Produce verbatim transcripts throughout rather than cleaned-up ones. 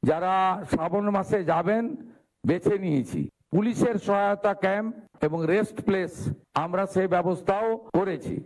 যারা শ্রাবণ মাসে যাবেন বেছে নিয়েছি। পুলিশের সহায়তা ক্যাম্প এবং রেস্ট প্লেস আমরা সেই ব্যবস্থাও করেছি।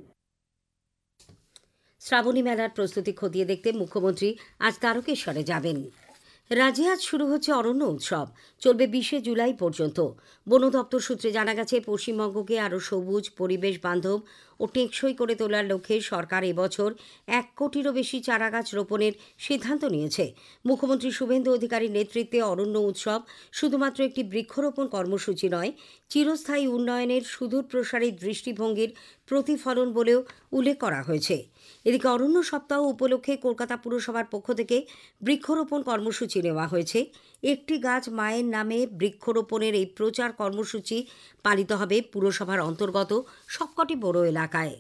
শ্রাবণী মেলার প্রস্তুতি খতিয়ে দেখতে মুখ্যমন্ত্রী আজ তারকেশ্বরে যাবেন। রাজ্যে আজ শুরু হচ্ছে অরণ্য উৎসব, চলবে বিশে জুলাই পর্যন্ত। বন দপ্তর সূত্রে জানা গেছে, পশ্চিমবঙ্গকে আরও সবুজ, পরিবেশ বান্ধব ও টেকসই করে তোলার লক্ষ্যে সরকার এবছর এক কোটিরও বেশি চারাগাছ রোপণের সিদ্ধান্ত নিয়েছে। মুখ্যমন্ত্রী শুভেন্দু অধিকারীর নেতৃত্বে অরণ্য উৎসব শুধুমাত্র একটি বৃক্ষরোপণ কর্মসূচি নয়, চিরস্থায়ী উন্নয়নের সুদূর প্রসারী দৃষ্টিভঙ্গির প্রতিফলন বলেও উল্লেখ করা হয়েছে। এদিকে অরণ্য সপ্তাহ উপলক্ষে কলকাতা পুরসভার পক্ষ থেকে বৃক্ষরোপণ কর্মসূচি নেওয়া হয়েছে। একটি গাছ মায়ের নামে বৃক্ষরোপণের এই প্রচার কর্মসূচি পালিত হবে পুরসভার অন্তর্গত সবকটি বড় এলাকায়।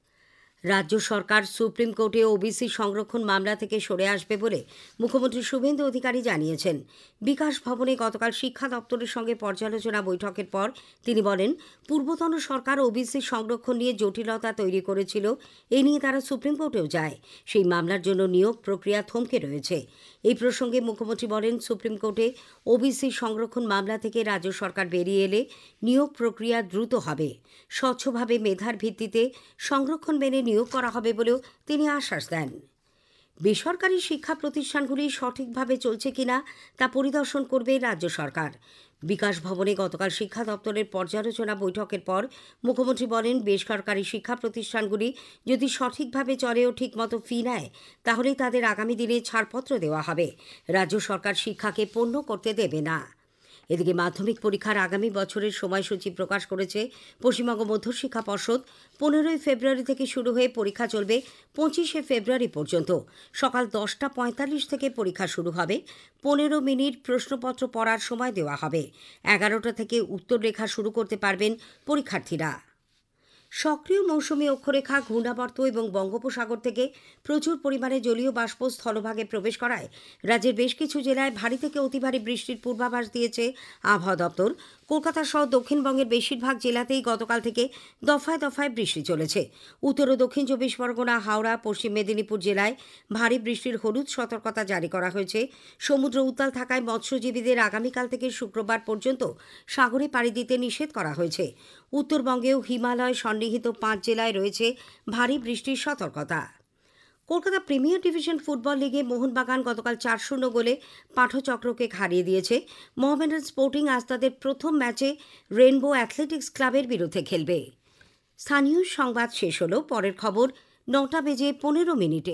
রাজ্য সরকার সুপ্রিম কোর্টে ওবিসি সংরক্ষণ মামলা থেকে সরে আসবে বলে মুখ্যমন্ত্রী শুভেন্দু অধিকারী জানিয়েছেন। বিকাশ ভবনে গতকাল শিক্ষা দপ্তরের সঙ্গে পর্যালোচনা বৈঠকের পর তিনি বলেন, পূর্বতন সরকার ওবিসি সংরক্ষণ নিয়ে জটিলতা তৈরি করেছিল। এ নিয়ে তারা সুপ্রিম কোর্টেও যায়। সেই মামলার জন্য নিয়োগ প্রক্রিয়া থমকে রয়েছে। এই প্রসঙ্গে মুখ্যমন্ত্রী বলেন, সুপ্রিম কোর্টে ওবিসি সংরক্ষণ মামলা থেকে রাজ্য সরকার বেরিয়ে এলে নিয়োগ প্রক্রিয়া দ্রুত হবে। স্বচ্ছভাবে মেধার ভিত্তিতে সংরক্ষণ মেনে নিয়োগ করা হবে বলেও তিনি আশ্বাস দেন। বেসরকারি শিক্ষা প্রতিষ্ঠানগুলি সঠিকভাবে চলছে কিনা তা পরিদর্শন করবে রাজ্য সরকার। বিকাশ ভবনে গতকাল শিক্ষা দপ্তরের পর্যালোচনা বৈঠকের পর মুখ্যমন্ত্রী বলেন, বেসরকারি শিক্ষা প্রতিষ্ঠানগুলি যদি সঠিকভাবে চলে ও ঠিকমতো ফি নেয়, তাহলে তাদের আগামী দিনে ছাড়পত্র দেওয়া হবে। রাজ্য সরকার শিক্ষাকে পণ্য করতে দেবে না। এদিকে মাধ্যমিক পরীক্ষার আগামী বছরের সময়সূচি প্রকাশ করেছে পশ্চিমবঙ্গ মধ্যশিক্ষা পর্ষদ। পনেরোই ফেব্রুয়ারি থেকে শুরু হয়ে পরীক্ষা চলবে পঁচিশে ফেব্রুয়ারি পর্যন্ত। সকাল দশটা পঁয়তাল্লিশ থেকে পরীক্ষা শুরু হবে। পনেরো মিনিট প্রশ্নপত্র পড়ার সময় দেওয়া হবে। এগারোটা থেকে উত্তররেখা শুরু করতে পারবেন পরীক্ষার্থীরা। সক্রিয় মৌসুমী অক্ষরেখা, ঘূর্ণাবর্ত এবং বঙ্গোপসাগর থেকে প্রচুর পরিমাণে জলীয় বাষ্প স্থলভাগে প্রবেশ করায় রাজ্যের বেশ কিছু জেলায় ভারী থেকে অতি ভারী বৃষ্টির পূর্বাভাস দিয়েছে আবহাওয়া দপ্তর। কলকাতা সহ দক্ষিণবঙ্গের বেশিরভাগ জেলাতেই গতকাল থেকে দফায় দফায় বৃষ্টি চলেছে। উত্তর ও দক্ষিণ চব্বিশ পরগনা, হাওড়া, পশ্চিম মেদিনীপুর জেলায় ভারী বৃষ্টির হলুদ সতর্কতা জারি করা হয়েছে। সমুদ্র উত্তাল থাকায় মৎস্যজীবীদের আগামীকাল থেকে শুক্রবার পর্যন্ত সাগরে পাড়ি দিতে নিষেধ করা হয়েছে। উত্তরবঙ্গেও হিমালয় সন্নিহিত পাঁচ জেলায় রয়েছে ভারী বৃষ্টির সতর্কতা। কলকাতা প্রিমিয়ার ডিভিশন ফুটবল লিগে মোহনবাগান গতকাল চার শূন্য গোলে পাঠচক্রকে হারিয়ে দিয়েছে। মোহামেডান স্পোর্টিং আজ তাদের প্রথম ম্যাচে রেইনবো অ্যাথলেটিক্স ক্লাবের বিরুদ্ধে খেলবে। স্থানীয় সংবাদ শেষ হল। পরের খবর নটা বেজে পনেরো মিনিটে।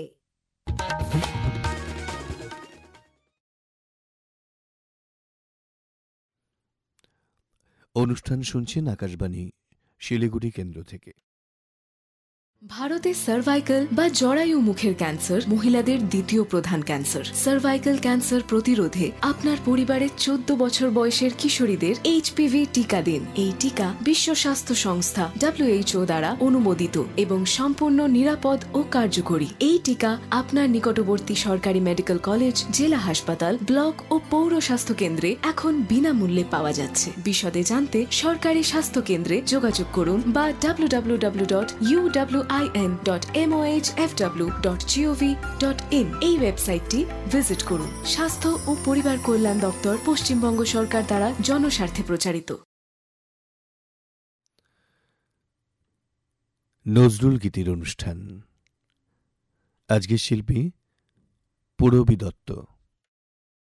অনুষ্ঠান শুনছেন আকাশবাণী শিলিগুড়ি কেন্দ্র থেকে। ভারতে সার্ভাইকাল বা জরায়ু মুখের ক্যান্সার মহিলাদের দ্বিতীয় প্রধান ক্যান্সার। সার্ভাইকাল ক্যান্সার প্রতিরোধে আপনার পরিবারের চোদ্দ বছর বয়সের কিশোরীদের এইচপিভি টিকা দিন। এই টিকা বিশ্ব স্বাস্থ্য সংস্থা ডব্লিউএইচও দ্বারা অনুমোদিত এবং সম্পূর্ণ নিরাপদ ও কার্যকরী। এই টিকা আপনার নিকটবর্তী সরকারি মেডিকেল কলেজ, জেলা হাসপাতাল, ব্লক ও পৌর স্বাস্থ্য কেন্দ্রে এখন বিনামূল্যে পাওয়া যাচ্ছে। বিশদে জানতে সরকারি স্বাস্থ্য কেন্দ্রে যোগাযোগ করুন বা W W W dot U W I N dot M O H F W dot G O V dot in এই ওয়েবসাইটটি ভিজিট করুন। স্বাস্থ্য ও পরিবার কল্যাণ দপ্তর, পশ্চিমবঙ্গ সরকার দ্বারা জনস্বার্থে প্রচারিত। নজরুল গীতির অনুষ্ঠান। আজকের শিল্পী পূরবী দত্ত।